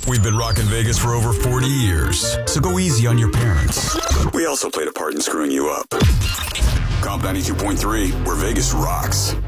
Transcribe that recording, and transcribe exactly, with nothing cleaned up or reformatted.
We've been rocking Vegas for over forty years, so go easy on your parents. We also played a part in screwing you up. Comp ninety-two point three, where Vegas rocks.